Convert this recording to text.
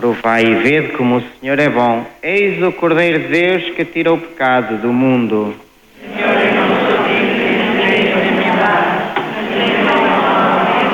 Provai e vede como o Senhor é bom. Eis o Cordeiro de Deus que tira o pecado do mundo.